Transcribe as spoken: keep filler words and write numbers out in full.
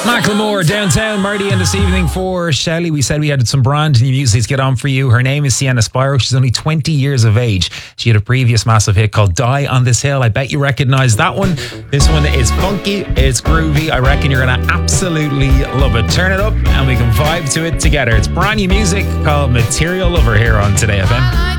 Macklemore, Downtown, Marty, and this evening for Shelley, we said we had some brand new music to get on for you. Her name is Sienna Spiro. She's only twenty years of age. She had a previous massive hit called Die on This Hill. I bet you recognize that one. This one is funky, it's groovy. I reckon you're going to absolutely love it. Turn it up and we can vibe to it together. It's brand new music called Material Lover here on Today F M.